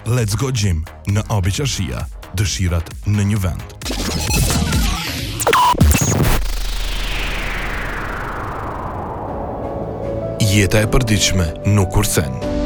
Let's Go Gym në Abi Qashia, dëshirat në një vend. Jeta e përditshme nuk kursen.